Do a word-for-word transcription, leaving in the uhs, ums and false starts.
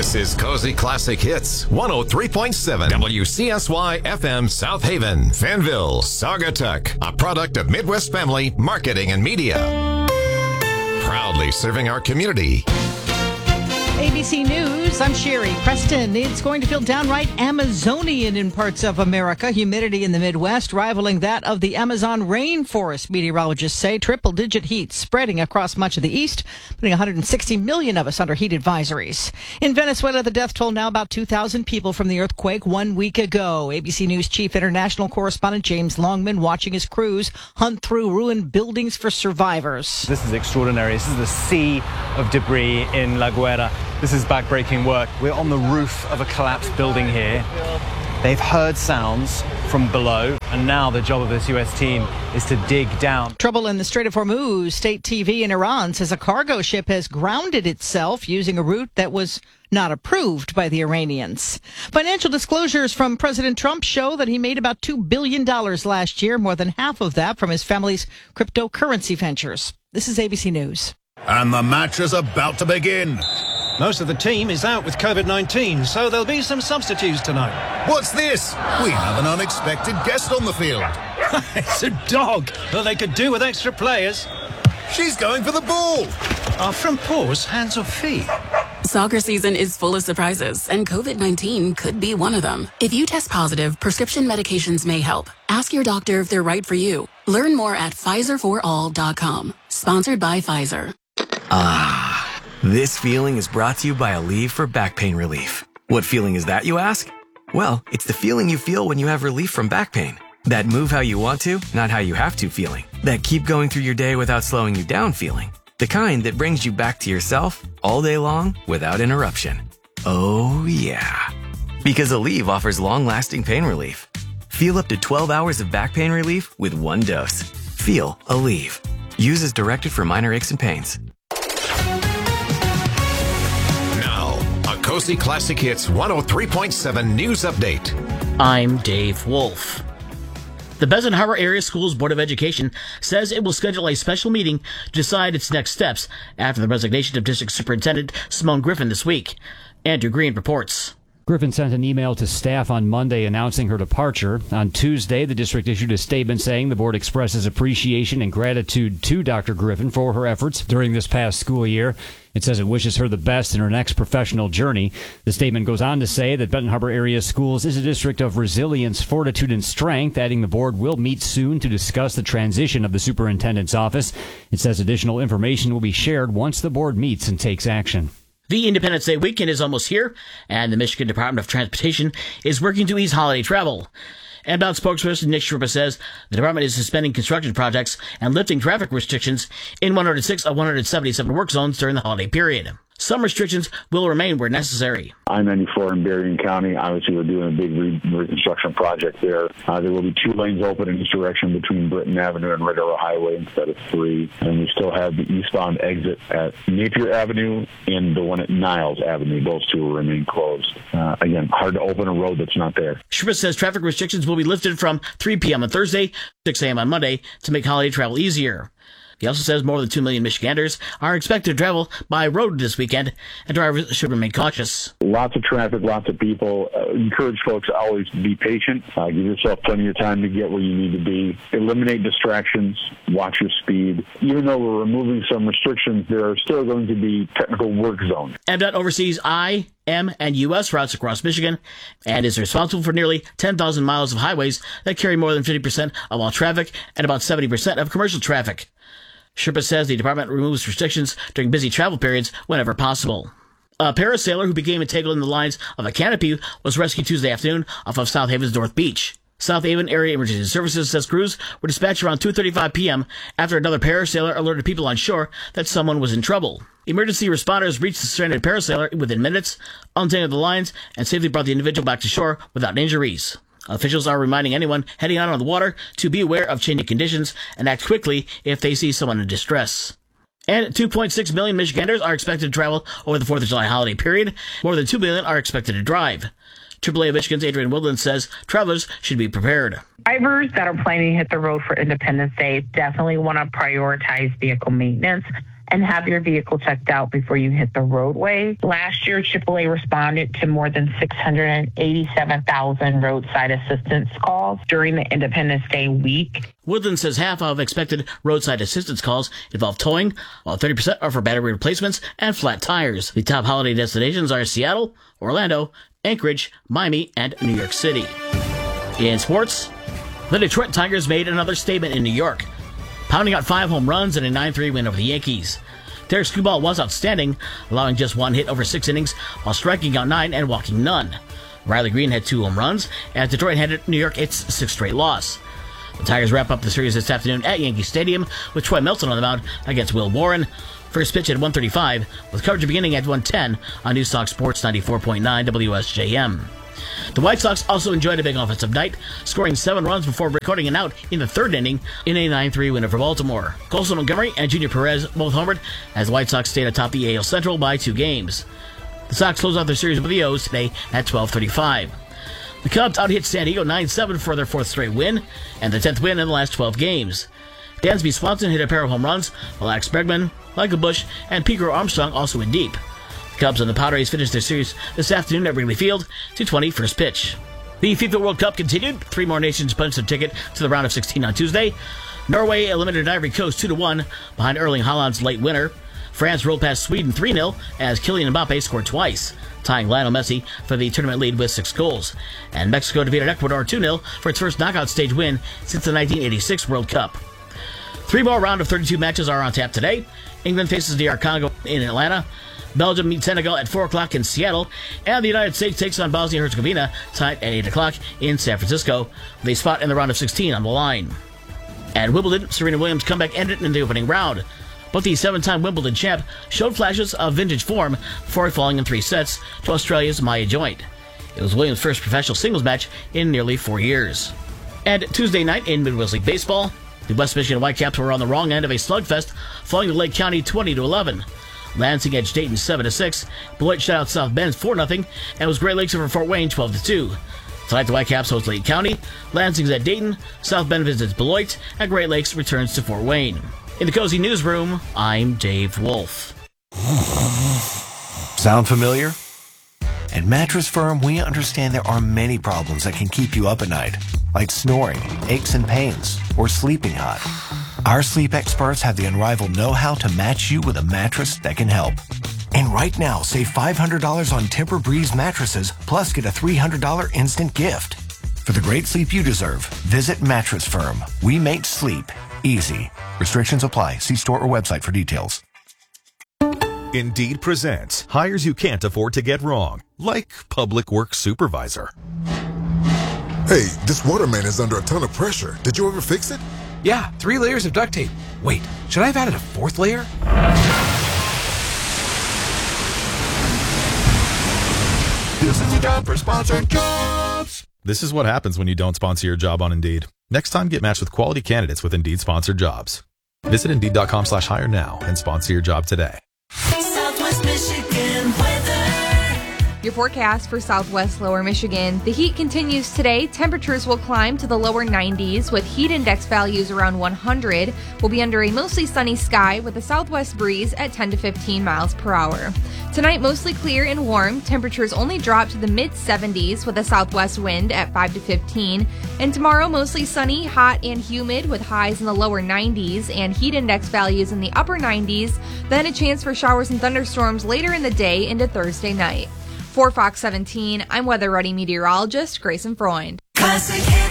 This is Cozy Classic Hits, one oh three point seven W C S Y F M South Haven, Fanville, Saugatuck, a product of Midwest Family Marketing and Media. Proudly serving our community. A B C News, I'm Sherry Preston. It's going to feel downright Amazonian in parts of America. Humidity in the Midwest rivaling that of the Amazon rainforest, meteorologists say. Triple-digit heat spreading across much of the east, putting one hundred sixty million of us under heat advisories. In Venezuela, the death toll now about two thousand people from the earthquake one week ago. A B C News chief international correspondent James Longman watching his crews hunt through ruined buildings for survivors. This is extraordinary. This is the sea of debris in La Guaira. This is backbreaking work. We're on the roof of a collapsed building here. They've heard sounds from below, and now the job of this U S team is to dig down. Trouble in the Strait of Hormuz. State T V in Iran says a cargo ship has grounded itself using a route that was not approved by the Iranians. Financial disclosures from President Trump show that he made about two billion dollars last year, more than half of that from his family's cryptocurrency ventures. This is A B C News. And the match is about to begin. Most of the team is out with COVID nineteen, so there'll be some substitutes tonight. What's this? We have an unexpected guest on the field. It's a dog. Well, they could do with extra players. She's going for the ball. Are front paws hands or feet? Soccer season is full of surprises, and COVID nineteen could be one of them. If you test positive, prescription medications may help. Ask your doctor if they're right for you. Learn more at Pfizer for all dot com. Sponsored by Pfizer. Ah. This feeling is brought to you by Aleve for back pain relief. What feeling is that, you ask? Well, it's the feeling you feel when you have relief from back pain. That move how you want to, not how you have to feeling. That keep going through your day without slowing you down feeling. The kind that brings you back to yourself all day long without interruption. Oh, yeah. Because Aleve offers long-lasting pain relief. Feel up to twelve hours of back pain relief with one dose. Feel Aleve. Use as directed for minor aches and pains. Cozy Classic Hits one oh three point seven News Update. I'm Dave Wolf. The Besant Harbor Area Schools Board of Education says it will schedule a special meeting to decide its next steps after the resignation of District Superintendent Simone Griffin this week. Andrew Green reports. Griffin sent an email to staff on Monday announcing her departure. On Tuesday, the district issued a statement saying the board expresses appreciation and gratitude to Doctor Griffin for her efforts during this past school year. It says it wishes her the best in her next professional journey. The statement goes on to say that Benton Harbor Area Schools is a district of resilience, fortitude, and strength, adding the board will meet soon to discuss the transition of the superintendent's office. It says additional information will be shared once the board meets and takes action. The Independence Day weekend is almost here, and the Michigan Department of Transportation is working to ease holiday travel. M DOT spokesperson Nick Sherpa says the department is suspending construction projects and lifting traffic restrictions in one hundred six of one hundred seventy-seven work zones during the holiday period. Some restrictions will remain where necessary. I ninety-four in Berrien County, obviously we're doing a big re- reconstruction project there. Uh, there will be two lanes open in each direction between Britton Avenue and Red Arrow Highway instead of three. And we still have the eastbound exit at Napier Avenue and the one at Niles Avenue. Those two will remain closed. Uh, again, hard to open a road that's not there. Sherpa says traffic restrictions will be lifted from three p.m. on Thursday, six a.m. on Monday to make holiday travel easier. He also says more than two million Michiganders are expected to travel by road this weekend, and drivers should remain cautious. Lots of traffic, lots of people. Uh, encourage folks to always be patient. Uh, give yourself plenty of time to get where you need to be. Eliminate distractions. Watch your speed. Even though we're removing some restrictions, there are still going to be technical work zones. M DOT oversees I, M, and U S routes across Michigan and is responsible for nearly ten thousand miles of highways that carry more than fifty percent of all traffic and about seventy percent of commercial traffic. Sherpa says the department removes restrictions during busy travel periods whenever possible. A parasailer who became entangled in the lines of a canopy was rescued Tuesday afternoon off of South Haven's North Beach. South Haven Area Emergency Services says crews were dispatched around two thirty-five p.m. after another parasailer alerted people on shore that someone was in trouble. Emergency responders reached the stranded parasailer within minutes, untangled the lines, and safely brought the individual back to shore without injuries. Officials are reminding anyone heading out on the water to be aware of changing conditions and act quickly if they see someone in distress. And two point six million Michiganders are expected to travel over the fourth of July holiday period. More than two million are expected to drive. triple A of Michigan's Adrian Woodland says travelers should be prepared. Drivers that are planning to hit the road for Independence Day definitely want to prioritize vehicle maintenance. and have your vehicle checked out before you hit the roadway. Last year, triple A responded to more than six hundred eighty-seven thousand roadside assistance calls during the Independence Day week. Woodland says half of expected roadside assistance calls involve towing, while thirty percent are for battery replacements and flat tires. The top holiday destinations are Seattle, Orlando, Anchorage, Miami, and New York City. In sports, the Detroit Tigers made another statement in New York, pounding out five home runs in a nine three win over the Yankees. Derek Skubal was outstanding, allowing just one hit over six innings while striking out nine and walking none. Riley Green had two home runs, as Detroit handed New York its sixth straight loss. The Tigers wrap up the series this afternoon at Yankee Stadium with Troy Melton on the mound against Will Warren. First pitch at one thirty-five, with coverage beginning at one ten on News Talk Sports ninety-four point nine W S J M. The White Sox also enjoyed a big offensive night, scoring seven runs before recording an out in the third inning in a nine three win over Baltimore. Colson Montgomery and Junior Perez both homered as the White Sox stayed atop the A L Central by two games. The Sox close out their series with the O's today at twelve thirty-five. The Cubs out-hit San Diego nine seven for their fourth straight win and their tenth win in the last twelve games. Dansby Swanson hit a pair of home runs, while Alex Bregman, Michael Busch, and Pico Armstrong also went deep. The Cubs and the Padres finished their series this afternoon at Wrigley Field, two twenty first pitch. The FIFA World Cup continued. Three more nations punched their ticket to the round of sixteen on Tuesday. Norway eliminated Ivory Coast two to one behind Erling Haaland's late winner. France rolled past Sweden three nil as Kylian Mbappe scored twice, tying Lionel Messi for the tournament lead with six goals. And Mexico defeated Ecuador two nil for its first knockout stage win since the nineteen eighty-six World Cup. Three more round of thirty-two matches are on tap today. England faces D R Congo in Atlanta. Belgium meets Senegal at four o'clock in Seattle. And the United States takes on Bosnia and Herzegovina tied at eight o'clock in San Francisco, with a spot in the round of sixteen on the line. At Wimbledon, Serena Williams' comeback ended in the opening round. But the seven-time Wimbledon champ showed flashes of vintage form before falling in three sets to Australia's Maya Joint. It was Williams' first professional singles match in nearly four years. And Tuesday night in Midwest League Baseball, the West Michigan Whitecaps were on the wrong end of a slugfest, falling to Lake County twenty to eleven. Lansing edged Dayton seven to six, Beloit shut out South Bend four nothing, and was Great Lakes over Fort Wayne twelve to two. Tonight the Whitecaps host Lake County, Lansing's at Dayton, South Bend visits Beloit, and Great Lakes returns to Fort Wayne. In the Cozy Newsroom, I'm Dave Wolf. Sound familiar? At Mattress Firm, we understand there are many problems that can keep you up at night, like snoring, aches and pains, or sleeping hot. Our sleep experts have the unrivaled know-how to match you with a mattress that can help. And right now, save five hundred dollars on Tempur-Breeze mattresses, plus get a three hundred dollars instant gift. For the great sleep you deserve, visit Mattress Firm. We make sleep easy. Restrictions apply. See store or website for details. Indeed presents hires you can't afford to get wrong, like public works supervisor. Hey, this waterman is under a ton of pressure. Did you ever fix it? Yeah, three layers of duct tape. Wait, should I have added a fourth layer? This is the job for sponsored jobs. This is what happens when you don't sponsor your job on Indeed. Next time, get matched with quality candidates with Indeed sponsored jobs. Visit Indeed.com slash hire now and sponsor your job today. Southwest Michigan weather. Your forecast for Southwest Lower Michigan. The heat continues today. Temperatures will climb to the lower nineties with heat index values around one hundred. We'll be under a mostly sunny sky with a southwest breeze at ten to fifteen miles per hour. Tonight, mostly clear and warm. Temperatures only drop to the mid seventies with a southwest wind at five to fifteen. And tomorrow, mostly sunny, hot, and humid with highs in the lower nineties and heat index values in the upper nineties. Then a chance for showers and thunderstorms later in the day into Thursday night. For Fox seventeen, I'm Weather Ready meteorologist Grayson Freund. Classic